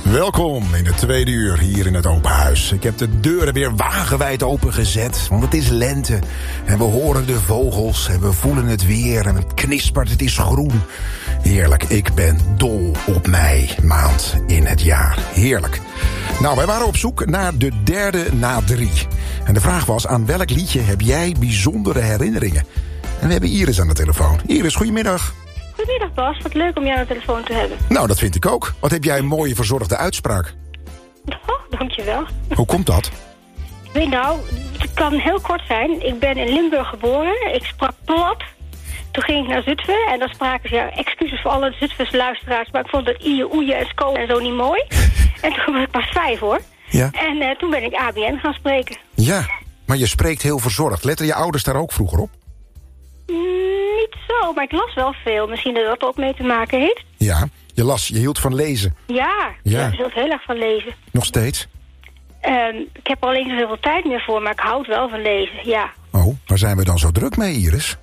Welkom in het tweede uur hier in het open huis. Ik heb de deuren weer wagenwijd opengezet, want het is lente. En we horen de vogels en we voelen het weer en het knispert, het is groen. Heerlijk, ik ben dol op mei, maand in het jaar. Heerlijk. Nou, wij waren op zoek naar de derde na 3. En de vraag was, aan welk liedje heb jij bijzondere herinneringen? En we hebben Iris aan de telefoon. Iris, goedemiddag. Goedemiddag Bas, wat leuk om jou aan de telefoon te hebben. Nou, dat vind ik ook. Wat heb jij een mooie verzorgde uitspraak. Oh, dankjewel. Hoe komt dat? Nou, het kan heel kort zijn. Ik ben in Limburg geboren, ik sprak plat. Toen ging ik naar Zutphen en dan spraken ze, ja, excuses voor alle Zutphense luisteraars, maar ik vond dat ieën, oeien en sko en zo niet mooi. En toen was ik pas 5 hoor. Ja. En toen ben ik ABN gaan spreken. Ja, maar je spreekt heel verzorgd. Letten je ouders daar ook vroeger op? Niet zo, maar ik las wel veel. Misschien dat dat ook mee te maken heeft. Ja, je hield van lezen. Ja, ik hield heel erg van lezen. Nog steeds? Ik heb er alleen niet zoveel tijd meer voor, maar ik houd wel van lezen, ja. Oh, waar zijn we dan zo druk mee, Iris?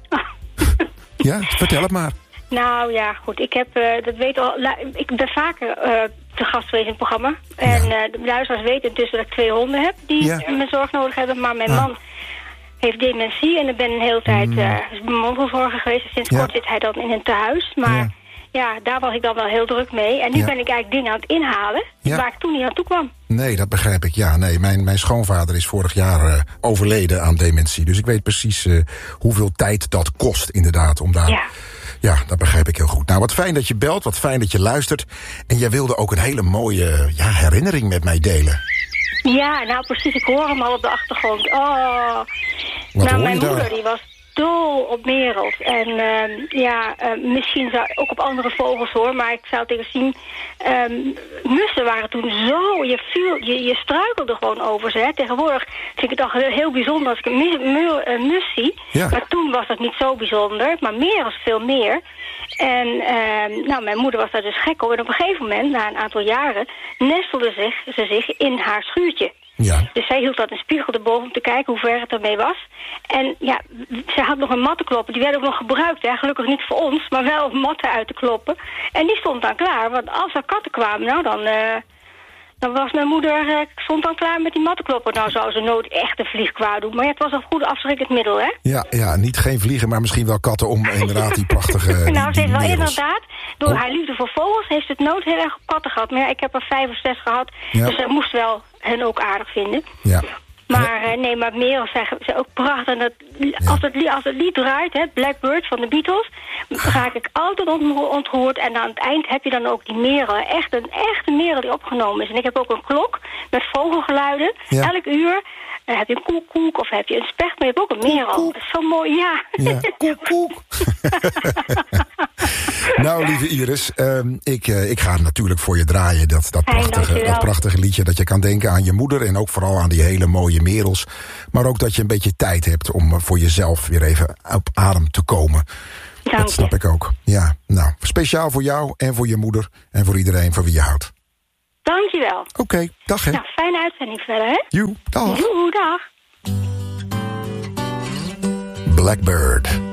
Ja, vertel het maar. Nou ja, goed, ik heb, dat weet al, ik ben vaker te gast geweest in het programma. En de luisteraars weten intussen dat ik 2 honden heb die mijn zorg nodig hebben. Maar mijn man heeft dementie en ik ben een hele tijd mantelzorger geweest. Sinds kort zit hij dan in een tehuis. Maar ja, daar was ik dan wel heel druk mee. En nu ben ik eigenlijk dingen aan het inhalen waar ik toen niet aan toe kwam. Nee, dat begrijp ik. Ja, nee, mijn schoonvader is vorig jaar overleden aan dementie. Dus ik weet precies hoeveel tijd dat kost inderdaad om daar... Ja, dat begrijp ik heel goed. Nou, wat fijn dat je belt, wat fijn dat je luistert. En jij wilde ook een hele mooie herinnering met mij delen. Ja, nou precies, ik hoor hem al op de achtergrond. Oh, mijn moeder die was dol op merels. En misschien ook op andere vogels hoor, maar ik zou het even zien. Mussen waren toen zo, je struikelde gewoon over ze. Hè. Tegenwoordig vind ik het toch heel bijzonder als ik een mus zie. Ja. Maar toen was dat niet zo bijzonder, maar merels veel meer. En mijn moeder was daar dus gek op. En op een gegeven moment, na een aantal jaren, nestelde ze zich in haar schuurtje. Ja. Dus zij hield dat een spiegel erboven om te kijken hoe ver het ermee was. En ja, ze had nog een mattenkloppen. Die werden ook nog gebruikt, hè. Gelukkig niet voor ons, maar wel om matten uit te kloppen. En die stond dan klaar, want als er katten kwamen, nou dan was mijn moeder, stond dan klaar met die mattenkloppen. Nou zou ze nooit echt een vlieg kwaad doen, maar het was een goed afschrikkend middel, hè? Ja, niet geen vliegen, maar misschien wel katten om inderdaad die prachtige nou, ze heeft wel inderdaad, door haar liefde voor vogels, heeft het nooit heel erg op katten gehad. Maar ja, ik heb er 5 of 6 gehad, dus ze moest wel hen ook aardig vinden. Ja. Maar maar merels zijn ook prachtig. En als het lied draait, hè, Blackbird van de Beatles, raak ik altijd ontroerd. En aan het eind heb je dan ook die merel. Echt een echte merel die opgenomen is. En ik heb ook een klok met vogelgeluiden. Ja. Elk uur heb je een koek of heb je een specht, maar je hebt ook een merel. Koek. Dat is zo mooi, ja. Koek. Nou, lieve Iris, ik ga natuurlijk voor je draaien. Dat prachtige liedje, dat je kan denken aan je moeder en ook vooral aan die hele mooie merels. Maar ook dat je een beetje tijd hebt om voor jezelf weer even op adem te komen. Dat snap ik ook. Ja, nou, speciaal voor jou en voor je moeder en voor iedereen van wie je houdt. Dankjewel. Oké, dag hè. Nou, fijne uitzending verder hè. Joe, dag. Joe, dag. Blackbird.